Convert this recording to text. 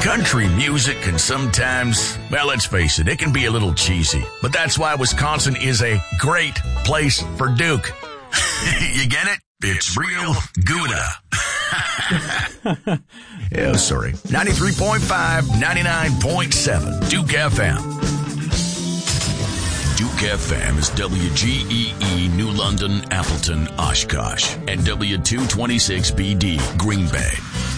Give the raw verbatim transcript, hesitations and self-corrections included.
Country music can sometimes, well, let's face it, it can be a little cheesy. But that's why Wisconsin is a great place for Duke. You get it? It's real Gouda. Oh, sorry. ninety-three point five, ninety-nine point seven, Duke F M. Duke F M is W G E E, New London, Appleton, Oshkosh, and W two twenty-six B D, Green Bay.